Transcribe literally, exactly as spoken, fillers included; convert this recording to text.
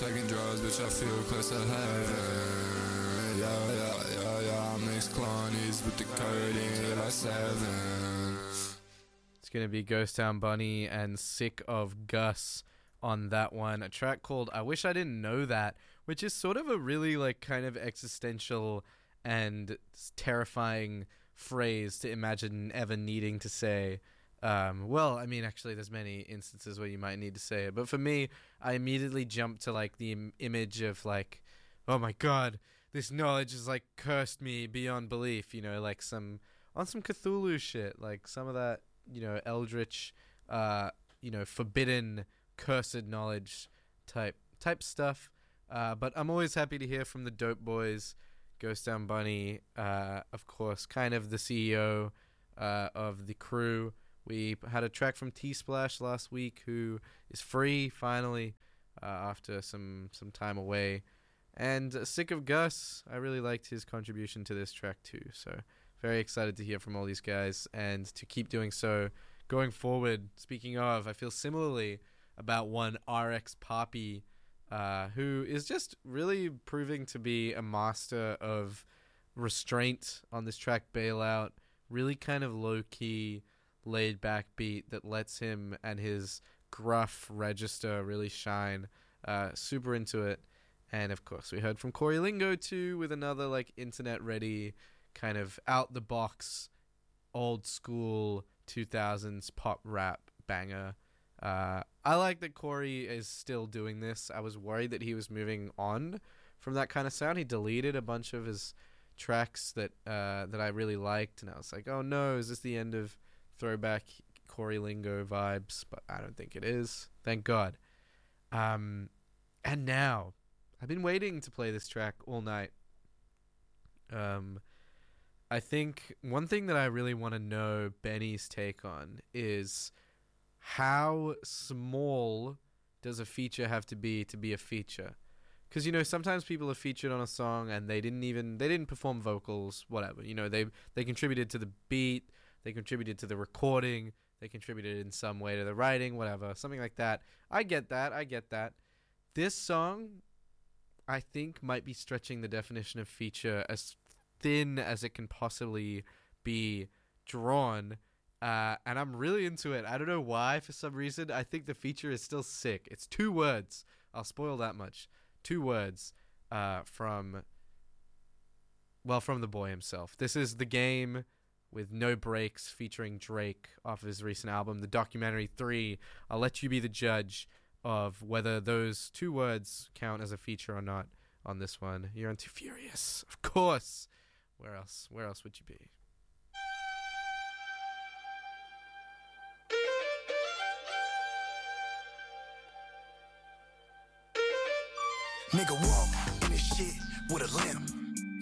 taking drugs, bitch, I feel close to heaven. Yeah, yeah, yeah, yeah, I mix clonies with the codeine like seven. It's going to be Ghost Town Bunny and Sick of Gus on that one. A track called I Wish I Didn't Know That, which is sort of a really like kind of existential and terrifying phrase to imagine ever needing to say. Um, well, I mean, actually, there's many instances where you might need to say it. But for me, I immediately jumped to like the Im- image of like, oh my god, this knowledge has like cursed me beyond belief. You know, like some on some Cthulhu shit, like some of that, you know, eldritch, uh, you know, forbidden, cursed knowledge type type stuff. Uh, but I'm always happy to hear from the Dope Boys. Ghost Town Bunny, uh, of course, kind of the C E O uh, of the crew. We had a track from T-Splash last week, who is free finally uh, after some, some time away. And uh, Sick of Gus, I really liked his contribution to this track too. So very excited to hear from all these guys and to keep doing so going forward. Speaking of, I feel similarly about one R X Papi, uh, who is just really proving to be a master of restraint on this track, Bailout. Really kind of low-key, laid-back beat that lets him and his gruff register really shine. Uh, super into it. And of course, we heard from Corey Lingo too, with another like internet-ready, kind of out-the-box, old-school two thousands pop rap banger. Uh, I like that Corey is still doing this. I was worried that he was moving on from that kind of sound. He deleted a bunch of his tracks that uh, that I really liked, and I was like, oh no, is this the end of throwback Corey Lingo vibes? But I don't think it is. Thank God. Um, and now, I've been waiting to play this track all night. Um, I think one thing that I really want to know Benny's take on is how small does a feature have to be to be a feature? Because, you know, sometimes people are featured on a song and they didn't even, they didn't perform vocals, whatever. You know, they they contributed to the beat, they contributed to the recording, they contributed in some way to the writing, whatever, something like that. I get that, I get that. This song, I think, might be stretching the definition of feature as thin as it can possibly be drawn. Uh, and I'm really into it. I don't know why, for some reason. I think the feature is still sick. It's two words. I'll spoil that much. Two words uh, from, well, from the boy himself. This is The Game with No Breaks featuring Drake off of his recent album, The Documentary three. I'll let you be the judge of whether those two words count as a feature or not on this one. You're on Too Furious, of course. Where else? Where else would you be? Nigga walk in this shit with a limp.